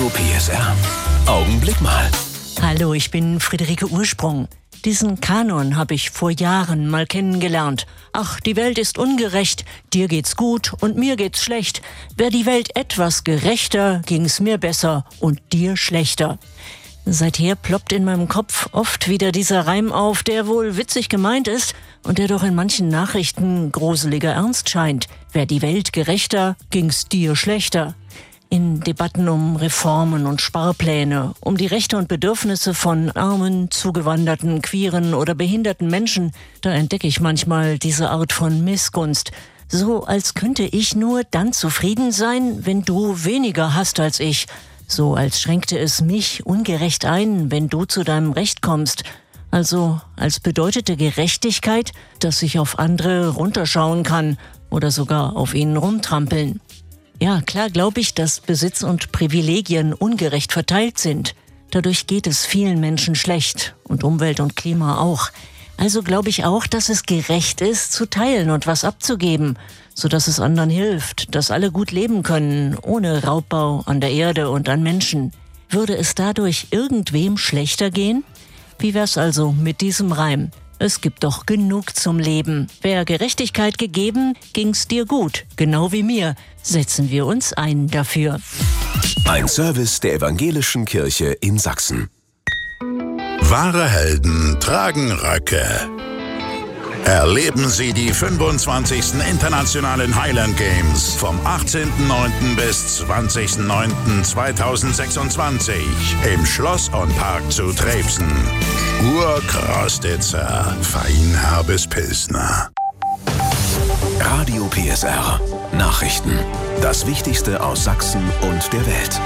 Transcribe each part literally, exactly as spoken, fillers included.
P S R. Augenblick mal. Hallo, ich bin Friederike Ursprung. Diesen Kanon habe ich vor Jahren mal kennengelernt. Ach, die Welt ist ungerecht, dir geht's gut und mir geht's schlecht. Wär die Welt etwas gerechter, ging's mir besser und dir schlechter. Seither ploppt in meinem Kopf oft wieder dieser Reim auf, der wohl witzig gemeint ist und der doch in manchen Nachrichten gruseliger Ernst scheint. Wär die Welt gerechter, ging's dir schlechter. In Debatten um Reformen und Sparpläne, um die Rechte und Bedürfnisse von armen, zugewanderten, queeren oder behinderten Menschen, da entdecke ich manchmal diese Art von Missgunst. So als könnte ich nur dann zufrieden sein, wenn du weniger hast als ich. So als schränkte es mich ungerecht ein, wenn du zu deinem Recht kommst. Also als bedeutete Gerechtigkeit, dass ich auf andere runterschauen kann oder sogar auf ihnen rumtrampeln. Ja, klar glaube ich, dass Besitz und Privilegien ungerecht verteilt sind. Dadurch geht es vielen Menschen schlecht und Umwelt und Klima auch. Also glaube ich auch, dass es gerecht ist, zu teilen und was abzugeben, sodass es anderen hilft, dass alle gut leben können, ohne Raubbau an der Erde und an Menschen. Würde es dadurch irgendwem schlechter gehen? Wie wär's also mit diesem Reim? Es gibt doch genug zum Leben. Wär Gerechtigkeit gegeben, ging's dir gut, genau wie mir. Setzen wir uns ein dafür. Ein Service der Evangelischen Kirche in Sachsen. Wahre Helden tragen Röcke. Erleben Sie die fünfundzwanzigsten Internationalen Highland Games vom achtzehnten neunten bis zwanzigsten neunten zweitausendsechsundzwanzig im Schloss und Park zu Trebsen. Urkrostitzer, feinherbes Pilsner. Radio P S R. Nachrichten. Das Wichtigste aus Sachsen und der Welt.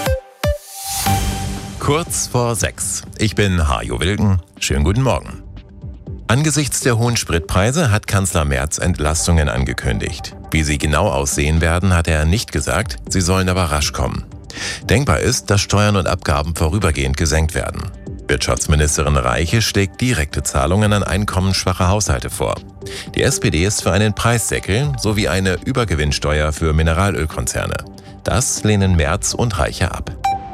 Kurz vor sechs. Ich bin Hajo Wilken. Schönen guten Morgen. Angesichts der hohen Spritpreise hat Kanzler Merz Entlastungen angekündigt. Wie sie genau aussehen werden, hat er nicht gesagt. Sie sollen aber rasch kommen. Denkbar ist, dass Steuern und Abgaben vorübergehend gesenkt werden. Wirtschaftsministerin Reiche schlägt direkte Zahlungen an einkommensschwache Haushalte vor. Die S P D ist für einen Preisdeckel sowie eine Übergewinnsteuer für Mineralölkonzerne. Das lehnen Merz und Reiche ab.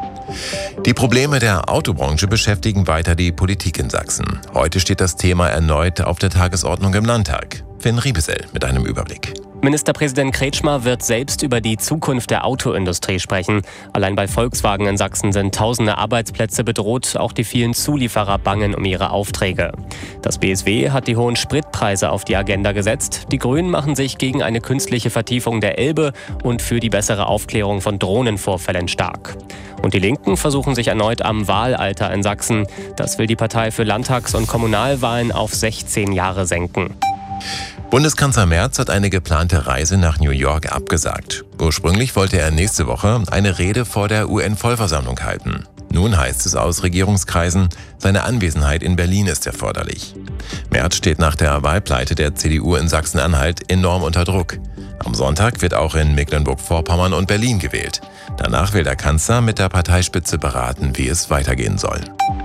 Die Probleme der Autobranche beschäftigen weiter die Politik in Sachsen. Heute steht das Thema erneut auf der Tagesordnung im Landtag. Finn Riebesell mit einem Überblick. Ministerpräsident Kretschmer wird selbst über die Zukunft der Autoindustrie sprechen. Allein bei Volkswagen in Sachsen sind tausende Arbeitsplätze bedroht. Auch die vielen Zulieferer bangen um ihre Aufträge. Das B S W hat die hohen Spritpreise auf die Agenda gesetzt. Die Grünen machen sich gegen eine künstliche Vertiefung der Elbe und für die bessere Aufklärung von Drohnenvorfällen stark. Und die Linken versuchen sich erneut am Wahlalter in Sachsen. Das will die Partei für Landtags- und Kommunalwahlen auf sechzehn Jahre senken. Bundeskanzler Merz hat eine geplante Reise nach New York abgesagt. Ursprünglich wollte er nächste Woche eine Rede vor der U N-Vollversammlung halten. Nun heißt es aus Regierungskreisen, seine Anwesenheit in Berlin ist erforderlich. Merz steht nach der Wahlpleite der C D U in Sachsen-Anhalt enorm unter Druck. Am Sonntag wird auch in Mecklenburg-Vorpommern und Berlin gewählt. Danach will der Kanzler mit der Parteispitze beraten, wie es weitergehen soll.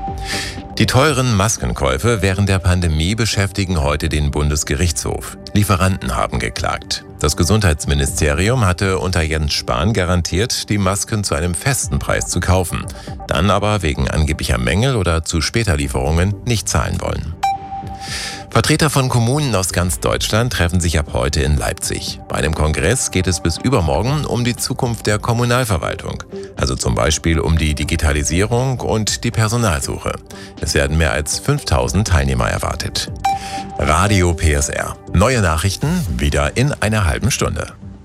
Die teuren Maskenkäufe während der Pandemie beschäftigen heute den Bundesgerichtshof. Lieferanten haben geklagt. Das Gesundheitsministerium hatte unter Jens Spahn garantiert, die Masken zu einem festen Preis zu kaufen, dann aber wegen angeblicher Mängel oder zu später Lieferungen nicht zahlen wollen. Vertreter von Kommunen aus ganz Deutschland treffen sich ab heute in Leipzig. Bei einem Kongress geht es bis übermorgen um die Zukunft der Kommunalverwaltung. Also zum Beispiel um die Digitalisierung und die Personalsuche. Es werden mehr als fünftausend Teilnehmer erwartet. Radio P S R. Neue Nachrichten wieder in einer halben Stunde.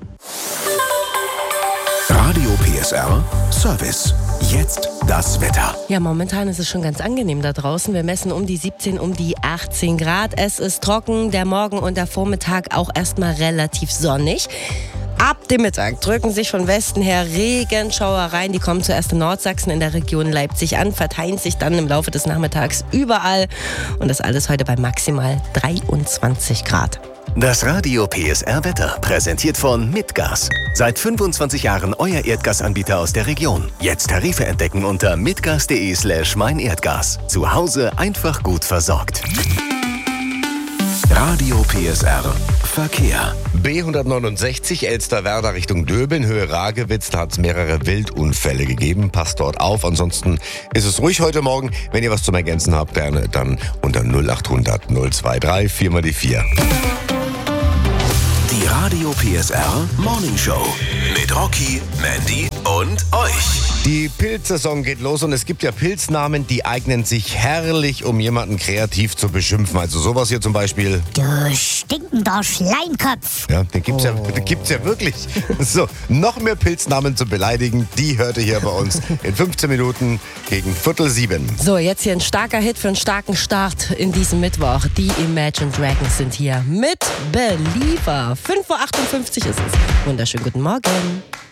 Radio P S R Service. Jetzt das Wetter. Ja, momentan ist es schon ganz angenehm da draußen. Wir messen um die siebzehn, um die achtzehn Grad. Es ist trocken, der Morgen und der Vormittag auch erstmal relativ sonnig. Ab dem Mittag drücken sich von Westen her Regenschauer rein. Die kommen zuerst in Nordsachsen in der Region Leipzig an, verteilen sich dann im Laufe des Nachmittags überall. Und das alles heute bei maximal dreiundzwanzig Grad. Das Radio P S R Wetter, präsentiert von Mitgas. Seit fünfundzwanzig Jahren euer Erdgasanbieter aus der Region. Jetzt Tarife entdecken unter mitgas.de slash meinerdgas. Zu Hause einfach gut versorgt. Radio P S R Verkehr. B hundertneunundsechzig Elsterwerda Richtung Döbeln, Höhe Ragewitz. Da hat es mehrere Wildunfälle gegeben. Passt dort auf. Ansonsten ist es ruhig heute Morgen. Wenn ihr was zum Ergänzen habt, gerne dann unter null acht hundert null zwei drei vier mal die vier. Die Radio P S R Morning Show mit Rocky, Mandy und euch. Die Pilzsaison geht los und es gibt ja Pilznamen, die eignen sich herrlich, um jemanden kreativ zu beschimpfen. Also sowas hier zum Beispiel. Du stinkender Schleimkopf. Ja, den gibt's, oh. ja, den gibt's ja wirklich. So, noch mehr Pilznamen zu beleidigen, die hört ihr hier bei uns in fünfzehn Minuten gegen Viertel sieben. So, jetzt hier ein starker Hit für einen starken Start in diesem Mittwoch. Die Imagine Dragons sind hier mit Believer. fünf Uhr achtundfünfzig ist es. Wunderschönen guten Morgen.